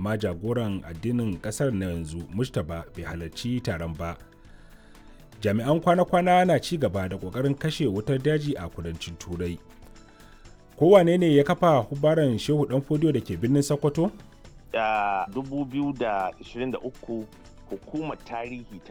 amma jagoran addinin ƙasar na yanzu Mujtaba bai halarci taron ba. Jami'an kwana-kwana na ci gaba da ƙoƙarin kashe wutar daji a kudancin Turai. Kowane ne ya kafa hubbaren Shehu Ɗanfodiyo da ke birnin Sokoto? Da 2023 hukumar tarihi ta